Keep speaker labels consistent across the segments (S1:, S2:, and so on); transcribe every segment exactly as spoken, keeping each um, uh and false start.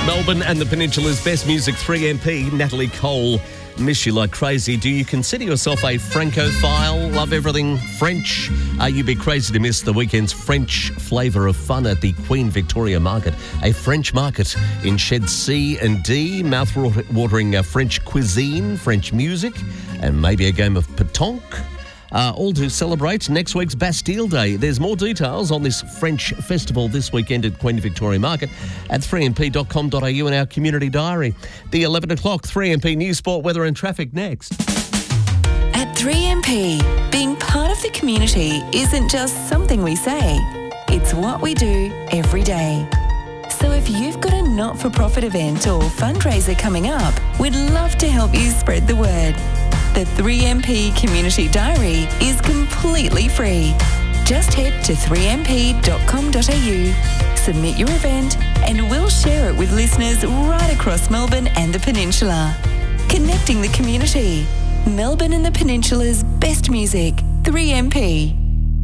S1: Melbourne and the Peninsula's best music, three M P, Natalie Cole, Miss You Like Crazy. Do you consider yourself a Francophile? Love everything French? Uh, you'd be crazy to miss the weekend's French flavour of fun at the Queen Victoria Market, a French market in Shed C and D, mouth-watering uh, French cuisine, French music, and maybe a game of pétanque. Uh, all to celebrate next week's Bastille Day. There's more details on this French festival this weekend at Queen Victoria Market at three m p dot com dot a u in our community diary. The eleven o'clock three M P News, Sport, Weather and Traffic next.
S2: At three M P, being part of the community isn't just something we say. It's what we do every day. So if you've got a not-for-profit event or fundraiser coming up, we'd love to help you spread the word. The three M P Community Diary is completely free. Just head to three m p dot com dot a u, submit your event, and we'll share it with listeners right across Melbourne and the Peninsula. Connecting the community. Melbourne and the Peninsula's best music, three M P.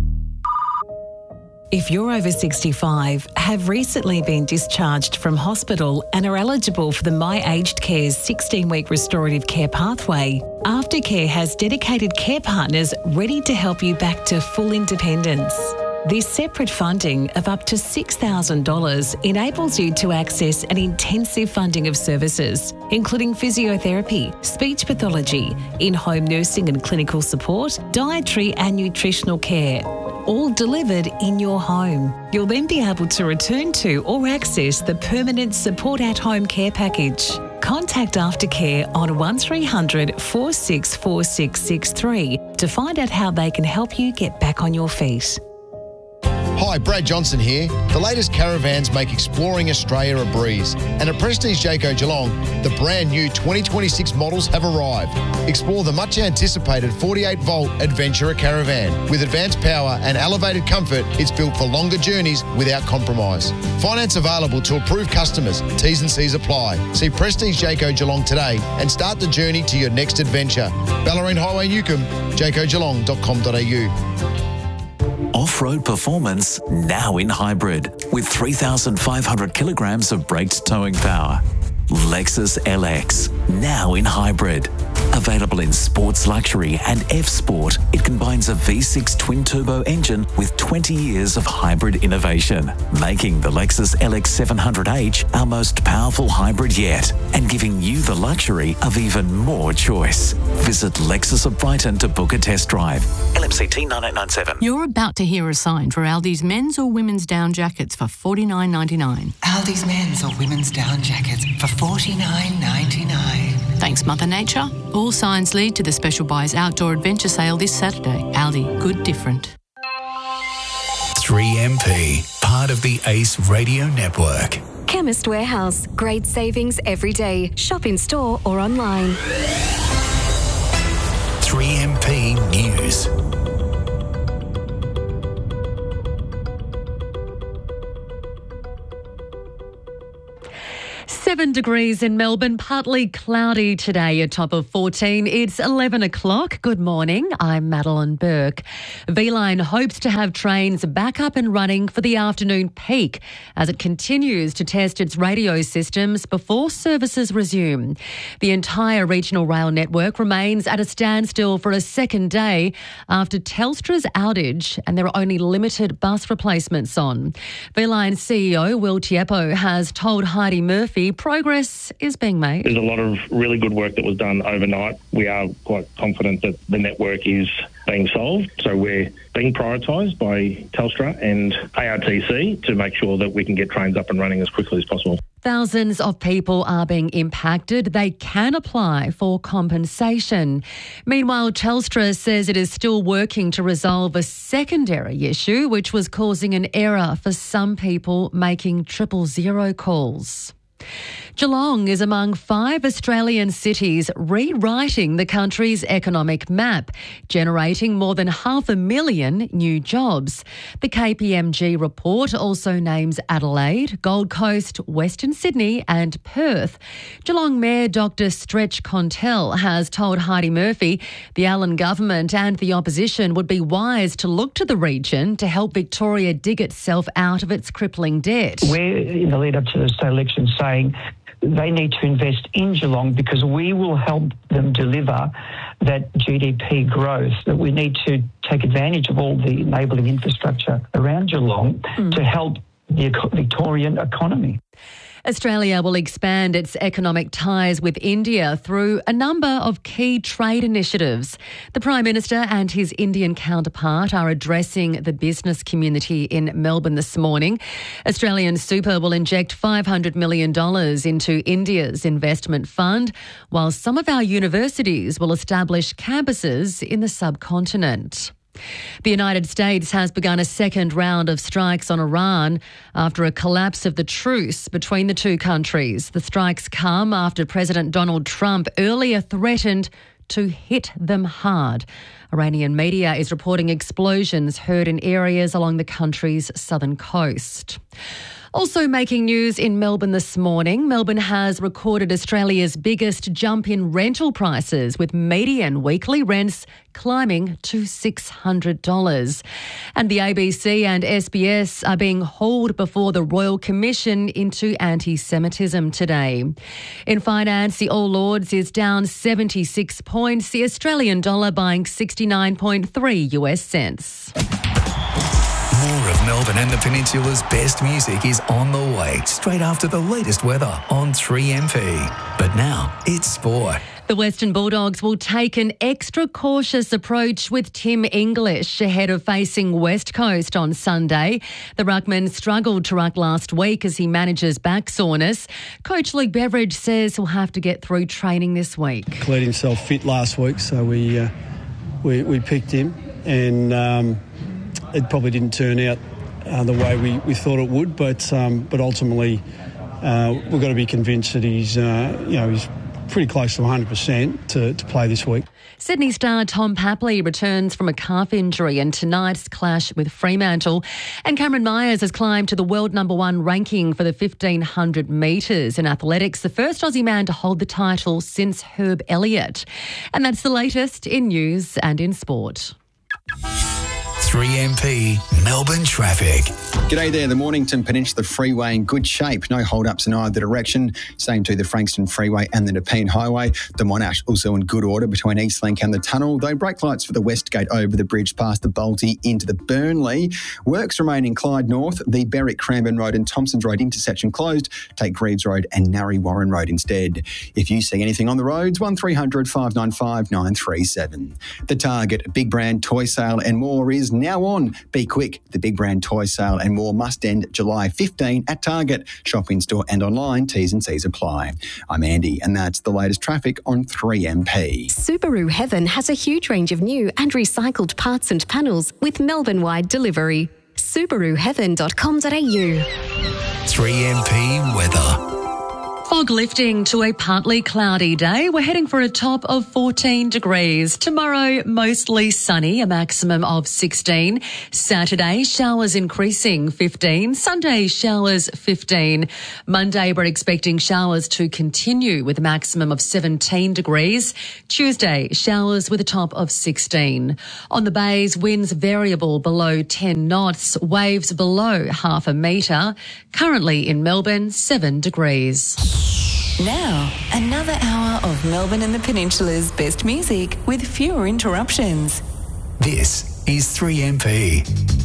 S3: If you're over sixty-five, have recently been discharged from hospital and are eligible for the My Aged Care's sixteen-week restorative care pathway, Aftercare has dedicated care partners ready to help you back to full independence. This separate funding of up to six thousand dollars enables you to access an intensive funding of services, including physiotherapy, speech pathology, in-home nursing and clinical support, dietary and nutritional care, all delivered in your home. You'll then be able to return to or access the permanent support at home care package. Contact Aftercare on one three hundred, four six four six six three to find out how they can help you get back on your feet.
S4: Hi, Brad Johnson here. The latest caravans make exploring Australia a breeze. And at Prestige Jayco Geelong, the brand new twenty twenty-six models have arrived. Explore the much anticipated forty-eight volt Adventurer Caravan. With advanced power and elevated comfort, it's built for longer journeys without compromise. Finance available to approved customers. T's and C's apply. See Prestige Jayco Geelong today and start the journey to your next adventure. Ballerine Highway, Newcomb, jayco geelong dot com dot a u.
S5: Off-road performance now in hybrid with three thousand five hundred kilograms of braked towing power. Lexus L X now in hybrid. Available in Sports Luxury and F-Sport, it combines a V six twin-turbo engine with twenty years of hybrid innovation, making the Lexus L X seven hundred H our most powerful hybrid yet and giving you the luxury of even more choice. Visit Lexus of Brighton to book a test drive. L M C T nine eight nine seven.
S6: You're about to hear a sign for Aldi's men's or women's down jackets for forty-nine ninety-nine.
S7: Aldi's men's or women's down jackets for forty-nine ninety-nine.
S6: Thanks, Mother Nature. All signs lead to the Special Buys Outdoor Adventure Sale this Saturday. Aldi, good different.
S8: three M P, part of the Ace Radio Network.
S9: Chemist Warehouse. Great savings every day. Shop in store or online.
S8: three M P News.
S10: Seven degrees in Melbourne, partly cloudy today, a top of fourteen. It's eleven o'clock. Good morning. I'm Madeline Burke. V-Line hopes to have trains back up and running for the afternoon peak as it continues to test its radio systems before services resume. The entire regional rail network remains at a standstill for a second day after Telstra's outage, and there are only limited bus replacements on. V-Line C E O Will Tiepo has told Heidi Murphy progress is being made.
S11: There's a lot of really good work that was done overnight. We are quite confident that the network is being solved. So we're being prioritised by Telstra and A R T C to make sure that we can get trains up and running as quickly as possible.
S10: Thousands of people are being impacted. They can apply for compensation. Meanwhile, Telstra says it is still working to resolve a secondary issue which was causing an error for some people making triple zero calls. Geelong is among five Australian cities rewriting the country's economic map, generating more than half a million new jobs. The K P M G report also names Adelaide, Gold Coast, Western Sydney and Perth. Geelong Mayor Doctor Stretch Contell has told Heidi Murphy the Allen government and the opposition would be wise to look to the region to help Victoria dig itself out of its crippling debt.
S12: We're in the lead up to the state election saying saying they need to invest in Geelong because we will help them deliver that G D P growth, that we need to take advantage of all the enabling infrastructure around Geelong mm. to help the Victorian economy.
S10: Australia will expand its economic ties with India through a number of key trade initiatives. The Prime Minister and his Indian counterpart are addressing the business community in Melbourne this morning. Australian Super will inject five hundred million dollars into India's investment fund, while some of our universities will establish campuses in the subcontinent. The United States has begun a second round of strikes on Iran after a collapse of the truce between the two countries. The strikes come after President Donald Trump earlier threatened to hit them hard. Iranian media is reporting explosions heard in areas along the country's southern coast. Also making news in Melbourne this morning, Melbourne has recorded Australia's biggest jump in rental prices, with median weekly rents climbing to six hundred dollars. And the A B C and S B S are being hauled before the Royal Commission into anti-Semitism today. In finance, the All Ords is down seventy-six points, the Australian dollar buying sixty-nine point three U S cents.
S8: More of Melbourne and the Peninsula's best music is on the way, straight after the latest weather on three M P. But now, it's sport.
S10: The Western Bulldogs will take an extra cautious approach with Tim English ahead of facing West Coast on Sunday. The ruckman struggled to ruck last week as he manages back soreness. Coach Luke Beveridge says he'll have to get through training this week.
S13: Cleared himself fit last week, so we uh, we, we picked him, and um, it probably didn't turn out uh, the way we, we thought it would, but um, but ultimately uh, we've got to be convinced that he's uh, you know he's pretty close to one hundred percent to, to play this week.
S10: Sydney star Tom Papley returns from a calf injury in tonight's clash with Fremantle. And Cameron Myers has climbed to the world number one ranking for the fifteen hundred metres in athletics, the first Aussie man to hold the title since Herb Elliott. And that's the latest in news and in sport.
S8: three M P Melbourne traffic.
S14: G'day there. The Mornington Peninsula Freeway in good shape. No hold-ups in either direction. Same to the Frankston Freeway and the Nepean Highway. The Monash also in good order between Eastlink and the tunnel, though brake lights for the West Gate over the bridge past the Bolte into the Burnley. Works remain in Clyde North. The Berwick Cranbourne Road and Thompsons Road intersection closed. Take Greaves Road and Narry Warren Road instead. If you see anything on the roads, one three hundred five nine five nine three seven. The Target Big Brand Toy Sale and more is now on. Be quick. The Big Brand Toy Sale and more must end July fifteenth at Target. Shop in store and online. T's and C's apply. I'm Andy, and that's the latest traffic on three M P.
S9: Subaru Heaven has a huge range of new and recycled parts and panels with Melbourne-wide delivery. subaru heaven dot com dot a u.
S8: three M P weather.
S10: Fog lifting to a partly cloudy day. We're heading for a top of fourteen degrees. Tomorrow, mostly sunny, a maximum of sixteen. Saturday, showers increasing, fifteen. Sunday, showers, fifteen. Monday, we're expecting showers to continue with a maximum of seventeen degrees. Tuesday, showers with a top of sixteen. On the bays, winds variable below ten knots, waves below half a metre. Currently in Melbourne, seven degrees.
S2: Now, another hour of Melbourne and the Peninsula's best music with fewer interruptions.
S8: This is three M P.